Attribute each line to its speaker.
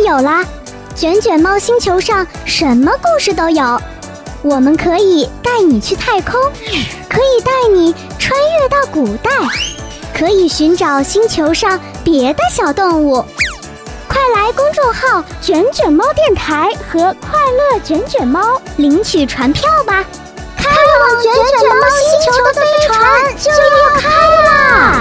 Speaker 1: 有啦！卷卷猫星球上什么故事都有，我们可以带你去太空，可以带你穿越到古代，可以寻找星球上别的小动物。快来公众号“卷卷猫电台”和“快乐卷卷猫”领取船票吧！开往卷卷猫星球的飞船就要开啦！